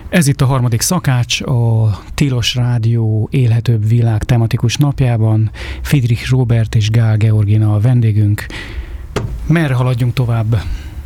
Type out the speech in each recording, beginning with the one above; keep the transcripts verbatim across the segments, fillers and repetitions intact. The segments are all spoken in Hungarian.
Ez itt a harmadik szakács, a Tilos Rádió élhetőbb világ tematikus napjában. Friedrich Róbert és Gál Georgina a vendégünk. Merre haladjunk tovább?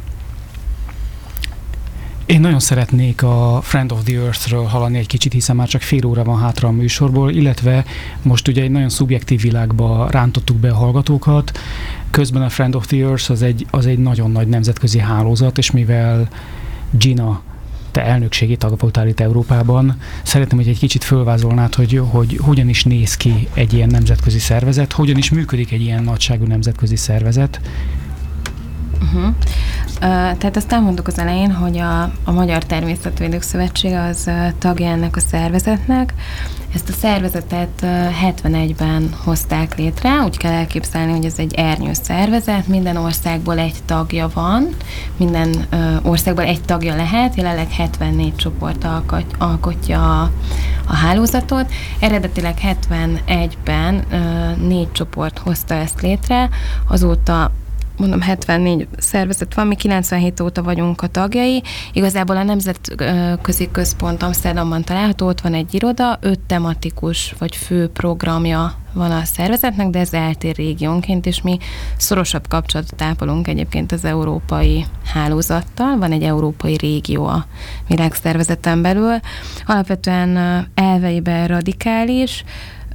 Én nagyon szeretnék a Friend of the Earth-ről hallani egy kicsit, hiszen már csak fél óra van hátra a műsorból, illetve most ugye egy nagyon szubjektív világba rántottuk be a hallgatókat. Közben a Friend of the Earth az egy, az egy nagyon nagy nemzetközi hálózat, és mivel Gina, te elnökségi tag voltál itt Európában, szeretném, hogy egy kicsit fölvázolnád, hogy, hogy hogyan is néz ki egy ilyen nemzetközi szervezet, hogyan is működik egy ilyen nagyságú nemzetközi szervezet. Uh-huh. Uh, tehát azt elmondtuk az elején, hogy a, a Magyar Természetvédők Szövetsége az uh, tagja ennek a szervezetnek. Ezt a szervezetet uh, hetvenegyben hozták létre, úgy kell elképzelni, hogy ez egy ernyő szervezet, minden országból egy tagja van, minden uh, országból egy tagja lehet, jelenleg hetvennégy csoport alkot, alkotja a, a hálózatot. Eredetileg hetvenegyben uh, négy csoport hozta ezt létre, azóta mondom, hetvennégy szervezet van, mi kilencvenhét óta vagyunk a tagjai. Igazából a Nemzetközi Központ Amsterdamban található, ott van egy iroda, öt tematikus vagy fő programja van a szervezetnek, de ez eltér régiónként, és mi szorosabb kapcsolatot ápolunk egyébként az európai hálózattal. Van egy európai régió a világszervezeten belül. Alapvetően elveiben radikális,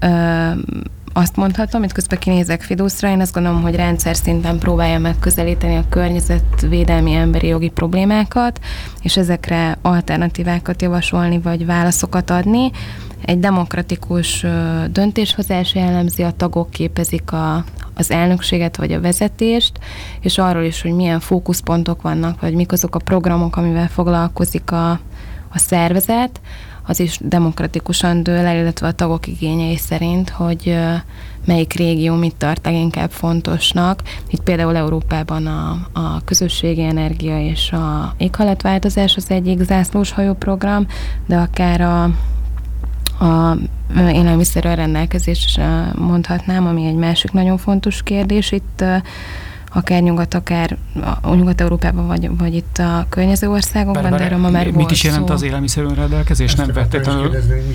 azt mondhatom, itt közben kinézek Fiduszra, én azt gondolom, hogy rendszer szinten próbálja megközelíteni a környezetvédelmi emberi jogi problémákat, és ezekre alternatívákat javasolni, vagy válaszokat adni. Egy demokratikus döntéshozás jellemzi, a tagok képezik a, az elnökséget, vagy a vezetést, és arról is, hogy milyen fókuszpontok vannak, vagy mik azok a programok, amivel foglalkozik a, a szervezet, az is demokratikusan dől el, illetve a tagok igényei szerint, hogy melyik régió mit tart leginkább fontosnak. Itt például Európában a, a közösségi energia és a éghajlatváltozás az egyik zászlóshajó program, de akár a, a élelmiszerrel rendelkezés is mondhatnám, ami egy másik nagyon fontos kérdés. Itt akár nyugat, akár a Nyugat-Európában, vagy, vagy itt a környező országokban, Bár, de erről ma már mit volt is jelent szó. Az élelmiszer rendelkezés? Nem vettétlenül.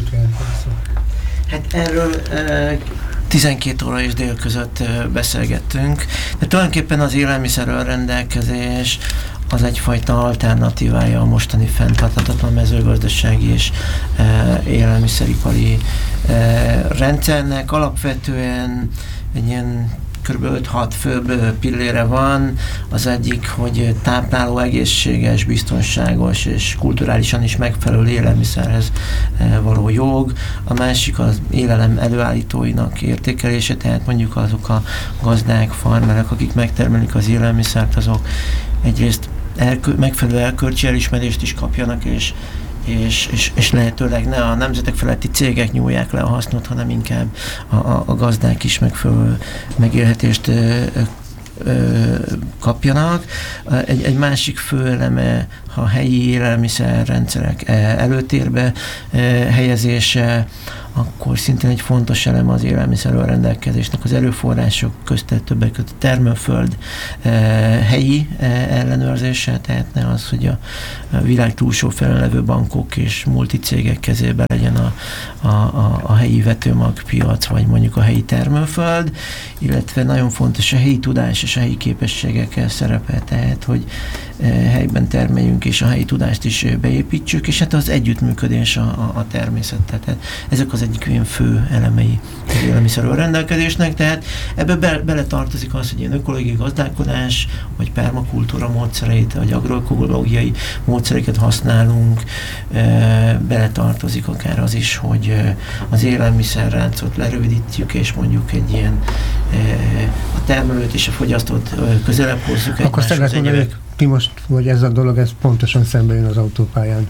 Hát erről uh, tizenkét óra és dél között uh, beszélgettünk, de tulajdonképpen az élelmiszer rendelkezés az egyfajta alternatívája a mostani fenntarthatatlan mezőgazdasági és uh, élelmiszeripari uh, rendszernek. Alapvetően egy ilyen kb. öt-hat főbb pillére van. Az egyik, hogy tápláló, egészséges, biztonságos és kulturálisan is megfelelő élelmiszerhez való jog. A másik az élelem előállítóinak értékelése, tehát mondjuk azok a gazdák, farmerek, akik megtermelik az élelmiszert, azok egyrészt elkö- megfelelő elkölcsi elismerést is kapjanak, és És, és, és lehetőleg ne a nemzetek feletti cégek nyúlják le a hasznot, hanem inkább a, a, a gazdák is megfelelő megélhetést ö, ö, kapjanak. Egy, egy másik fő eleme a helyi élelmiszerrendszerek előtérbe ö, helyezése, akkor szintén egy fontos eleme az élelmiszerről rendelkezésnek az erőforrások között, többek között a termőföld e, helyi e, ellenőrzése, tehát ne az, hogy a, a világ túlsó felén levő bankok és multicégek kezében legyen a, a, a, a helyi vetőmagpiac, vagy mondjuk a helyi termőföld, illetve nagyon fontos a helyi tudás és a helyi képességekkel szerepe, tehát, hogy e, helyben termeljünk és a helyi tudást is beépítsük, és hát az együttműködés a, a, a természettel. Tehát ezek az egyik ilyen fő elemei az élelmiszerről rendelkezésnek, tehát ebbe be, bele tartozik az, hogy ilyen ökológiai gazdálkodás, vagy permakultúra módszereit, vagy agroökológiai módszereket használunk, e, bele tartozik akár az is, hogy e, az élelmiszerráncot lerövidítjük, és mondjuk egy ilyen e, a termelőt és a fogyasztót e, közelebb hozzuk egymáshoz. Akkor szeretném, hogy ti most, hogy ez a dolog, ez pontosan szembe jön az autópályán.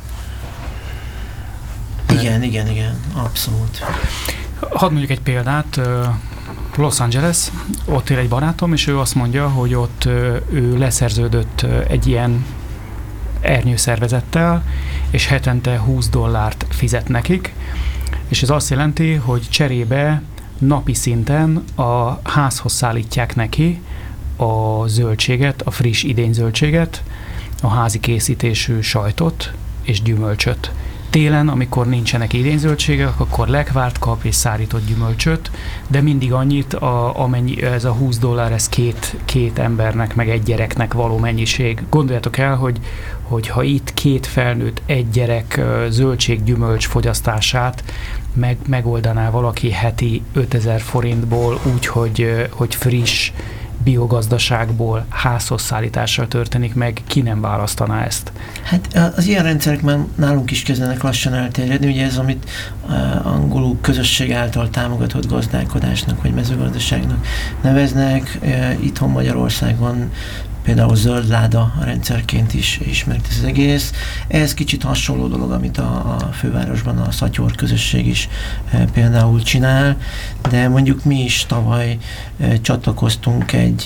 Igen, igen, igen, abszolút. Hadd mondjuk egy példát, Los Angeles, ott él egy barátom, és ő azt mondja, hogy ott ő leszerződött egy ilyen ernyőszervezettel, és hetente húsz dollárt fizet nekik, és ez azt jelenti, hogy cserébe napi szinten a házhoz szállítják neki a zöldséget, a friss idényzöldséget, a házi készítésű sajtot és gyümölcsöt. Télen, amikor nincsenek idényzöldségek, akkor lekvárt kap és szárított gyümölcsöt, de mindig annyit, a, amennyi, ez a húsz dollár, ez két, két embernek, meg egy gyereknek való mennyiség. Gondoljátok el, hogy, hogy ha itt két felnőtt, egy gyerek zöldség-gyümölcs fogyasztását meg, megoldaná valaki heti ötezer forintból úgy, hogy, hogy friss biogazdaságból házhoz szállítással történik meg, ki nem választaná ezt? Hát az ilyen rendszerek már nálunk is kezdenek lassan elterjedni, ugye ez, amit uh, angolul közösség által támogatott gazdálkodásnak, vagy mezőgazdaságnak neveznek, uh, itthon Magyarországon például zöld láda rendszerként is ismert ez az egész. Ez kicsit hasonló dolog, amit a, a fővárosban a Szatyor közösség is e, például csinál, de mondjuk mi is tavaly e, csatlakoztunk egy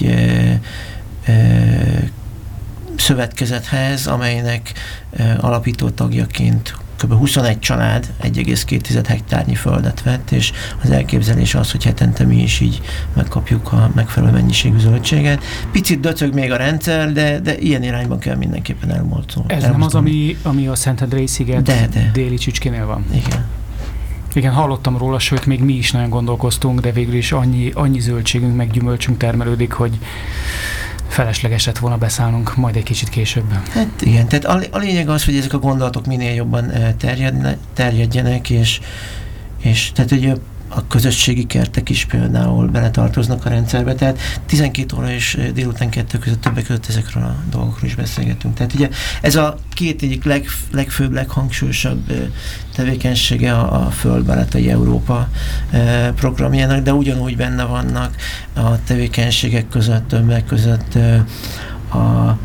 e, e, szövetkezethez, amelynek e, alapító tagjaként kb. huszonegy család egy egész két hektárnyi földet vett, és az elképzelés az, hogy hetente mi is így megkapjuk a megfelelő mennyiségű zöldséget. Picit döcög még a rendszer, de, de ilyen irányban kell mindenképpen elmozdulni. Ez nem az, ami, ami a Szentendrei sziget de, de. déli csücskénél van? Igen. Igen, hallottam róla, sőt, még mi is nagyon gondolkoztunk, de végül is annyi, annyi zöldségünk, meg gyümölcsünk termelődik, hogy felesleges lett volna beszállnunk majd egy kicsit később. Hát igen, tehát a, a lényeg az, hogy ezek a gondolatok minél jobban terjedne, terjedjenek, és, és tehát ugye a közösségi kertek is például beletartoznak a rendszerbe, tehát tizenkét óra és délután kettő között többek között ezekről a dolgokról is beszélgetünk. Tehát ugye ez a két egyik leg, legfőbb, leghangsúlyosabb tevékenysége a, a Földbarátai Európa e, programjának, de ugyanúgy benne vannak a tevékenységek között, többek között e, a,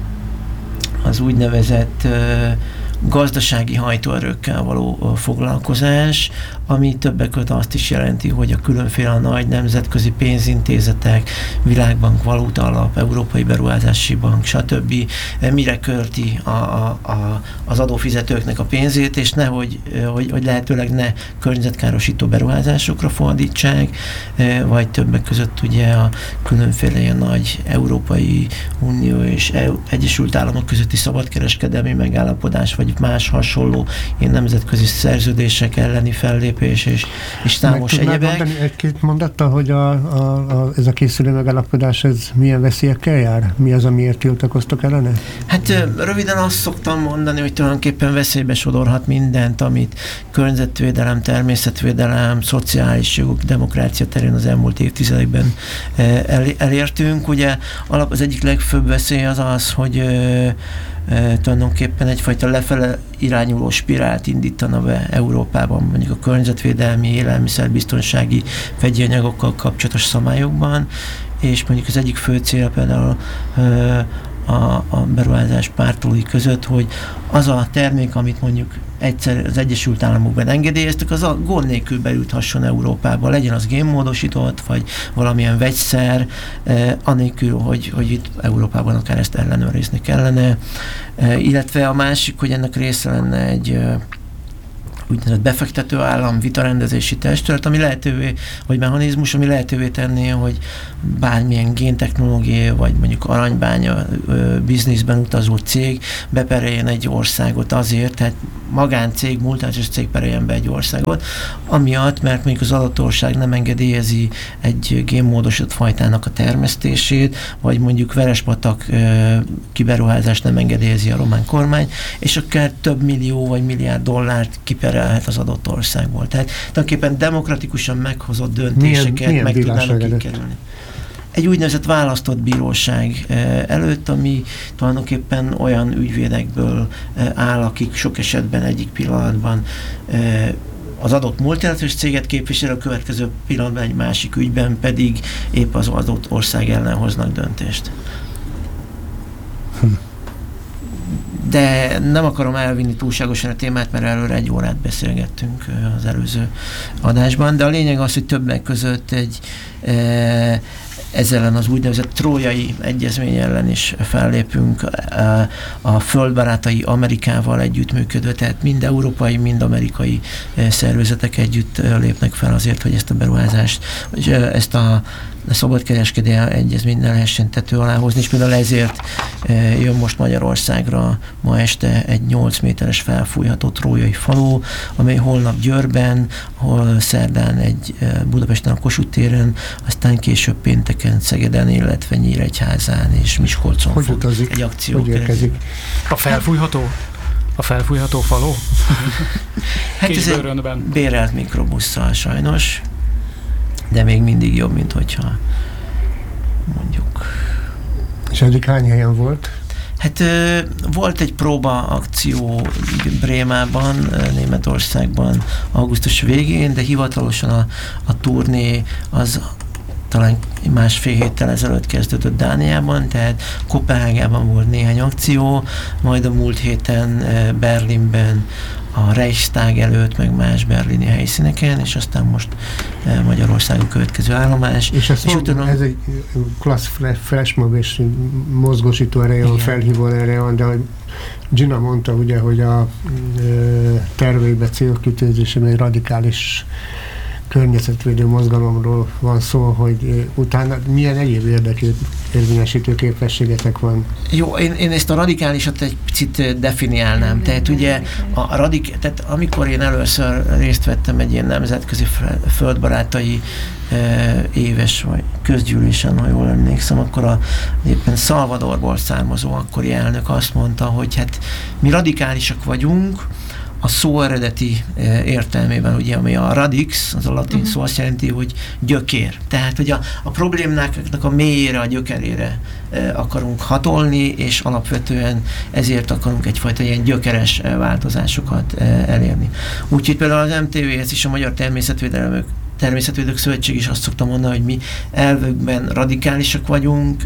az úgynevezett e, gazdasági hajtóerőkkel való foglalkozás, ami többek között azt is jelenti, hogy a különféle nagy nemzetközi pénzintézetek, Világbank, Valuta Alap, Európai Beruházási Bank, stb. Mire költi a, a, a, az adófizetőknek a pénzét, és nehogy, hogy, hogy lehetőleg ne környezetkárosító beruházásokra fordítsák, vagy többek között ugye a különféle ilyen nagy Európai Unió és Egyesült Államok közötti szabadkereskedelmi megállapodás, vagy más hasonló ilyen nemzetközi szerződések elleni fellépés és, és számos egyebek. Meg tudnád egy-két mondattal, hogy a, a, a, ez a készülő megállapodás, ez milyen veszélyekkel jár? Mi az, amiért tiltakoztok ellene? Hát röviden azt szoktam mondani, hogy tulajdonképpen veszélybe sodorhat mindent, amit környezetvédelem, természetvédelem, szociális jogok, demokrácia terén az elmúlt évtizedekben el, elértünk. Ugye alap, az egyik legfőbb veszély az az, hogy E, tulajdonképpen egyfajta lefele irányuló spirált indítana be Európában, mondjuk a környezetvédelmi, élelmiszerbiztonsági, vegyi anyagokkal kapcsolatos szabályokban, és mondjuk az egyik fő cél például e, a, a beruházás pártolói között, hogy az a termék, amit mondjuk egyszer az Egyesült Államokban engedélyeztek, az a gond nélkül bejuthasson Európába, legyen az génmódosított, vagy valamilyen vegyszer, eh, anélkül, hogy, hogy itt Európában akár ezt ellenőrizni kellene. Eh, illetve a másik, hogy ennek része lenne egy eh, úgynevezett befektető állam vitarendezési testület, ami lehetővé, vagy mechanizmus, ami lehetővé tenné, hogy bármilyen géntechnológia, vagy mondjuk aranybánya ö, bizniszben utazó cég bepereljen egy országot azért, tehát magáncég, multinacionális cég pereljen be egy országot, amiatt, mert mondjuk az adott ország nem engedélyezi egy génmódosított fajtának a termesztését, vagy mondjuk Verespatak ö, kiberuházást nem engedélyezi a román kormány, és akár több millió vagy milliárd dollárt kiperelhet az adott országból. Tehát tulajdonképpen demokratikusan meghozott döntéseket milyen, milyen meg tudnának kikerülni. Egy úgynevezett választott bíróság előtt, ami tulajdonképpen olyan ügyvédekből áll, akik sok esetben egyik pillanatban az adott multinacionális céget képvisel, a következő pillanatban egy másik ügyben pedig épp az adott ország ellen hoznak döntést. Hm. De nem akarom elvinni túlságosan a témát, mert előre egy órát beszélgettünk az előző adásban, de a lényeg az, hogy többek között egy e, ez ellen az úgynevezett trójai egyezmény ellen is fellépünk, a, a Földbarátai Amerikával együttműködő, tehát mind európai, mind amerikai szervezetek együtt lépnek fel azért, hogy ezt a beruházást, vagy ezt a a szabadkereskedelmi egyezményt ne lehessen tető alá hozni, és például ezért jön most Magyarországra ma este egy nyolc méteres felfújható trójai falu, amely holnap Győrben, hol szerdán egy Budapesten a Kossuth téren, aztán később pénteken Szegeden, illetve Nyíregyházán és Miskolcon hogy fog utazik? egy akció. Hogy érkezik? A felfújható? A felfújható falu? Hát ez egy bérelt mikrobusszal sajnos, de még mindig jobb, mint hogyha mondjuk. És eddig hány helyen volt? Hát volt egy próba akció Brémában, Németországban augusztus végén, de hivatalosan a, a turné az talán másfél héttel ezelőtt kezdődött Dániában, tehát Kopenhágában volt néhány akció, majd a múlt héten Berlinben a Reichstag előtt, meg más berlini helyszíneken, és aztán most Magyarországon következő állomás. És, ez, és utána... ez egy klassz flashmob és mozgósító ereje van, felhívó ereje van, de hogy Gina mondta ugye, hogy a terveibe célkütőzésében egy radikális környezetvédő mozgalomról van szó, hogy utána milyen egyéb érdekét érvényesítő képességetek van? Jó, én, én ezt a radikálisat egy picit definiálnám. Tehát ugye, a radik, tehát amikor én először részt vettem egy ilyen nemzetközi földbarátai e, éves vagy közgyűlésen, ha jól emlékszem, akkor a, éppen Salvadorból származó akkori elnök azt mondta, hogy hát mi radikálisak vagyunk, a szó eredeti értelmében, ugye, ami a radix, az a latin uh-huh. szó azt jelenti, hogy gyökér. Tehát, hogy a, a problémáknak a mélyére, a gyökerére e, akarunk hatolni, és alapvetően ezért akarunk egyfajta ilyen gyökeres változásokat e, elérni. Úgyhogy például az em té vé-hez is, a Magyar Természetvédelmük Természetvédők Szövetség is azt szokta mondani, hogy mi elvükben radikálisak vagyunk,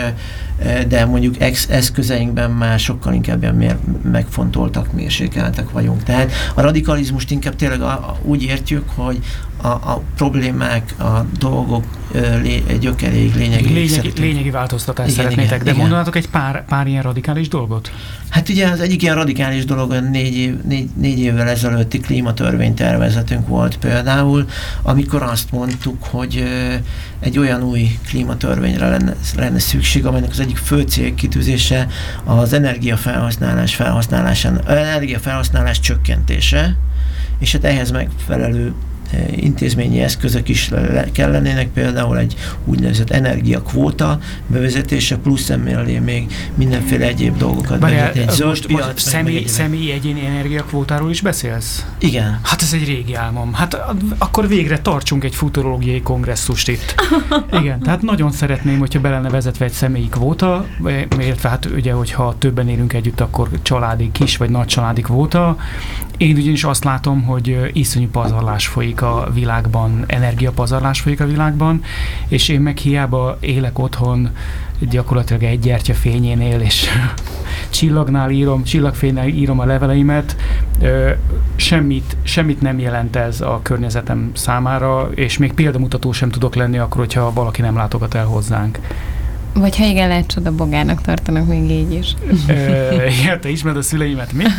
de mondjuk ex- eszközeinkben már sokkal inkább ilyen megfontoltak, mérsékeltek vagyunk. Tehát a radikalizmust inkább tényleg a, a, úgy értjük, hogy a, a problémák, a dolgok lé, gyökeréig, lényegig lényegi, lényegi változtatást igen, szeretnétek, igen, de igen. Mondanátok egy pár, pár ilyen radikális dolgot? Hát ugye az egyik ilyen radikális dolog négy, év, négy, négy évvel ezelőtti klímatörvénytervezetünk volt például, amikor azt mondtuk, hogy egy olyan új klímatörvényre lenne, lenne szükség, amelynek az egyik fő célkitűzése az energiafelhasználás felhasználásán, energiafelhasználás csökkentése, és hát ehhez megfelelő intézményi eszközök is le- kellenének, például egy úgynevezett energiakvóta bevezetése, plusz emellé még mindenféle egyéb dolgokat bevezetni. Egy zöld most, piac, most személy, személyi egyéni energiakvótáról is beszélsz? Igen. Hát ez egy régi álmom. Hát akkor végre tartsunk egy futurológiai kongresszust itt. Igen, tehát nagyon szeretném, hogyha be lenne vezetve egy személyi kvóta, illetve hát ugye, hogyha többen élünk együtt, akkor családi, kis vagy nagy családi kvóta. Én ugyanis azt látom, hogy iszonyú pazarlás folyik a világban, energiapazarlás folyik a világban, és én meg hiába élek otthon, gyakorlatilag egy gyertya fényénél, és csillagnál írom, csillagfénynél írom a leveleimet, semmit, semmit nem jelent ez a környezetem számára, és még példamutató sem tudok lenni akkor, hogyha valaki nem látogat el hozzánk. Vagy ha igen, lehet csoda bogárnak tartanak még így is. Igen, te ismered a szüleimet, mi?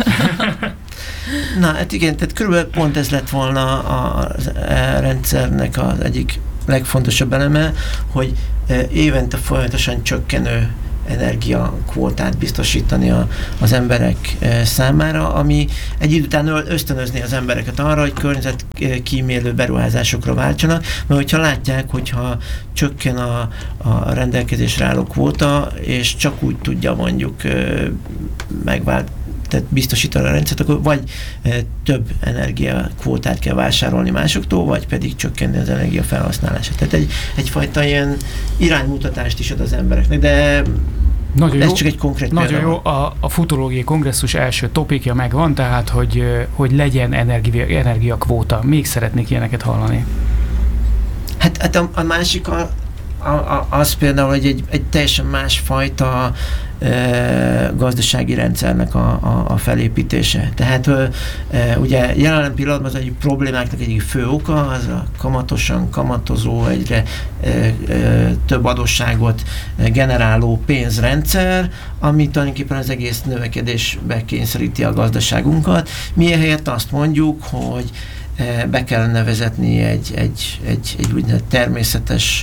Na, hát igen, tehát körülbelül pont ez lett volna a, a rendszernek az egyik legfontosabb eleme, hogy évente folyamatosan csökkenő energiakvótát biztosítani a, az emberek számára, ami egy idő után ösztönözni az embereket arra, hogy környezetkímélő beruházásokra váltsanak, mert hogyha látják, hogyha csökken a, a rendelkezésre álló kvóta, és csak úgy tudja mondjuk megvált tehát biztosítani a rendszert, akkor vagy e, több energiakvótát kell vásárolni másoktól, vagy pedig csökkenni az energia felhasználását. Tehát egy, egyfajta ilyen iránymutatást is ad az embereknek, de nagyon ez jó, csak egy konkrét nagyon példa. jó. A, a futurológiai kongresszus első topikja megvan, tehát hogy, hogy legyen energia, energiakvóta. Még szeretnék ilyeneket hallani. Hát, hát a, a másik a, a, a, az például, hogy egy, egy teljesen másfajta e, gazdasági rendszernek a, a, a felépítése. Tehát e, ugye jelen pillanatban az egyik problémáknak egyik fő oka az a kamatosan kamatozó, egyre e, e, több adósságot generáló pénzrendszer, ami tulajdonképpen az egész növekedésbe kényszeríti a gazdaságunkat. Mi ehelyett azt mondjuk, hogy be kellene vezetni egy, egy, egy, egy úgynevezett természetes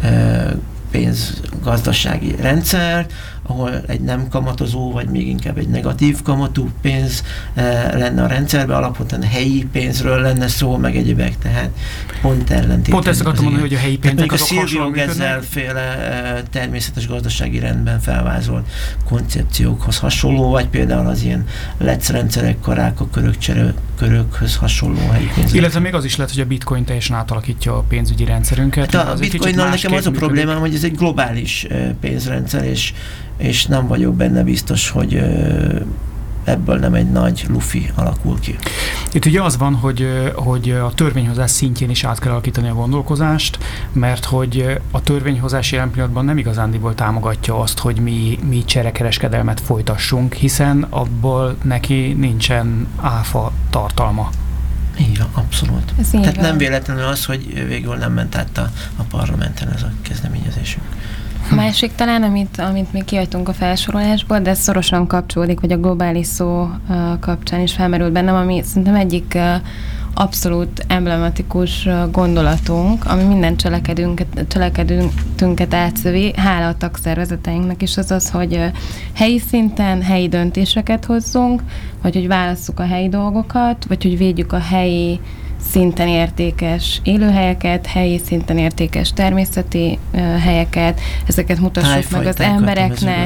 pénzgazdasági rendszer, ahol egy nem kamatozó, vagy még inkább egy negatív kamatú pénz e, lenne a rendszerben, alapvetően helyi pénzről lenne szó, meg egyébek, tehát pont ellentétben. Pont ezt akartam mondani, hogy a helyi pénzek azok hasonló működnek. A Silvio féle e, természetes gazdasági rendben felvázolt koncepciókhoz hasonló, vagy például az ilyen lec rendszerek, karáka, körök, cserő, körökhöz hasonló helyi pénzek. Illetve még az is lehet, hogy a bitcoin teljesen átalakítja a pénzügyi rendszerünket. Hát a bitcoinnal nekem az a problémám, hogy ez egy globális pénzrendszer, és és nem vagyok benne biztos, hogy ö, ebből nem egy nagy lufi alakul ki. Itt ugye az van, hogy, hogy a törvényhozás szintjén is át kell alakítani a gondolkozást, mert hogy a törvényhozás jelen pillanatban nem igazándiból támogatja azt, hogy mi, mi cserekereskedelmet folytassunk, hiszen abból neki nincsen áfa tartalma. Igen, abszolút. Tehát nem véletlenül az, hogy végül nem ment át a, a parlamenten ez a kezdeményezésünk. A másik talán, amit, amit még kihagytunk a felsorolásból, de ez szorosan kapcsolódik, vagy a globális szó uh, kapcsán is felmerült bennem, ami szerintem egyik uh, abszolút emblematikus uh, gondolatunk, ami minden cselekedünket, cselekedünket átszövi, hála a tagszervezeteinknek is, az az, hogy uh, helyi szinten helyi döntéseket hozzunk, vagy hogy válasszuk a helyi dolgokat, vagy hogy védjük a helyi szinten értékes élőhelyeket, helyi szinten értékes természeti uh, helyeket, ezeket mutassuk meg az embereknek,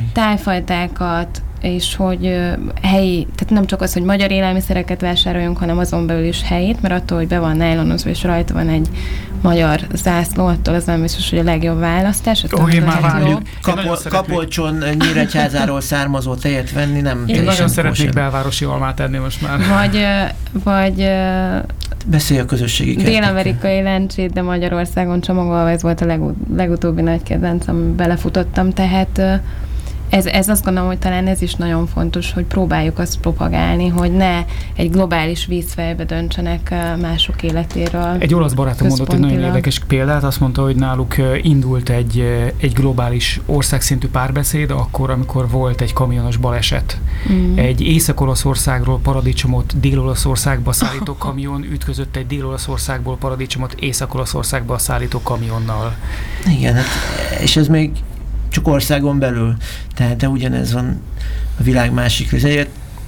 tájfajtákat, és hogy uh, helyi, tehát nem csak az, hogy magyar élelmiszereket vásároljunk, hanem azon belül is helyét, mert attól, hogy be van nájlonozva, és rajta van egy magyar zászló, attól az nem biztos, hogy a legjobb választás. Oh, én már várjuk. Kapol, Kapolcson Nyíregyházáról származó tejet venni nem én nagyon szeretnék belvárosi almát enni most már. Vagy, vagy beszélj a közösségi kertekkel. Dél-amerikai lencsét, de Magyarországon csomagolva, ez volt a legut- legutóbbi nagy kedvenc, amiben belefutottam, tehát Ez, ez azt gondolom, hogy talán ez is nagyon fontos, hogy próbáljuk azt propagálni, hogy ne egy globális vízfejbe döntsenek mások életéről. Egy olasz barátom mondott egy nagyon érdekes példát, azt mondta, hogy náluk indult egy, egy globális országszintű párbeszéd, akkor, amikor volt egy kamionos baleset. Mm. Egy Észak-Olaszországról paradicsomot Dél-Olaszországba szállító kamion ütközött egy Dél-Olaszországból paradicsomot Észak-Olaszországba szállító kamionnal. Igen, hát, és ez még csak országon belül. Tehát de ugyanez van a világ másik részén.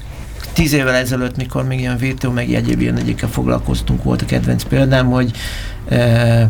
Tíz évvel ezelőtt, mikor még ilyen vé té o, meg egyéb ilyen egyikkel foglalkoztunk, volt a kedvenc példám, hogy e,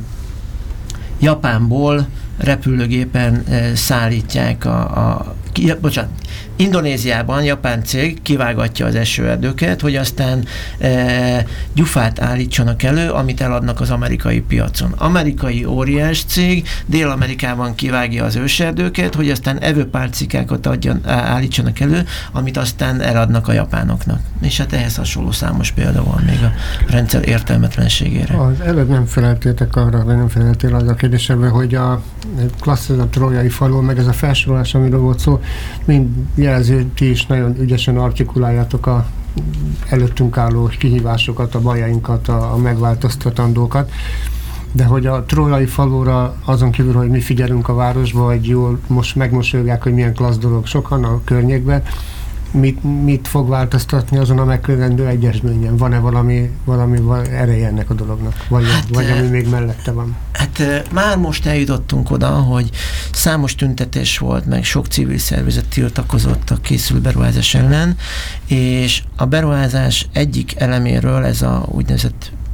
Japánból repülőgépen e, szállítják a, a ki, bocsánat, Indonéziában japán cég kivágatja az esőerdőket, hogy aztán e, gyufát állítsanak elő, amit eladnak az amerikai piacon. Amerikai óriás cég Dél-Amerikában kivágja az őserdőket, hogy aztán evőpálcikákat adjan, állítsanak elő, amit aztán eladnak a japánoknak. És hát ehhez hasonló számos példa van még a rendszer értelmetlenségére. Az előbb nem feleltétek arra, vagy nem feleltél az a kérdésembe, hogy a klassz, a trójai falu, meg ez a felsorolás, amiről volt szó, mind jelzi, ti is nagyon ügyesen artikuláljátok a előttünk álló kihívásokat, a bajainkat, a, a megváltoztatandókat, de hogy a trójai falura azon kívül, hogy mi figyelünk a városba, hogy jól most megmosolják, hogy milyen klassz dolog sokan a környékben, mit, mit fog változtatni azon a megkötendő egyezményen? Van-e valami, valami ereje ennek a dolognak? Vagy, hát, vagy ami még mellette van? Hát már most eljutottunk oda, hogy számos tüntetés volt, meg sok civil szervezet tiltakozott a készülő beruházás ellen, és a beruházás egyik eleméről, ez a úgynevezett